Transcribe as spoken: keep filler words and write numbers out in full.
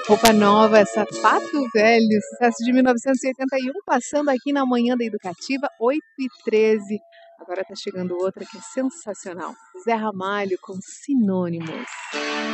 Roupa Nova, Sapato Velho, sucesso de mil novecentos e oitenta e um, passando aqui na manhã da Educativa, oito e treze. Agora tá chegando outra que é sensacional. Zé Ramalho com Sinônimos.